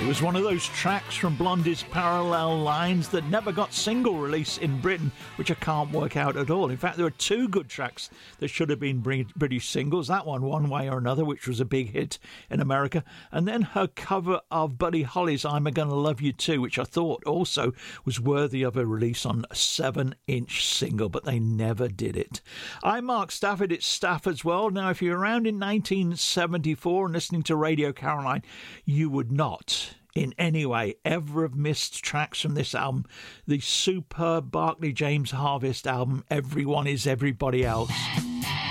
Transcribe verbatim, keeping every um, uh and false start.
It was one of those tracks from Blondie's Parallel Lines that never got single release in Britain, which I can't work out at all. In fact, there were two good tracks that should have been British singles. That one, One Way or Another, which was a big hit in America. And then her cover of Buddy Holly's I'm Gonna Love You Too, which I thought also was worthy of a release on a seven-inch single, but they never did it. I'm Mark Stafford, it's Stafford's World. Now, if you're around in nineteen seventy-four and listening to Radio Caroline, you would not in any way ever have missed tracks from this album, the superb Barclay James Harvest album, Everyone Is Everybody Else.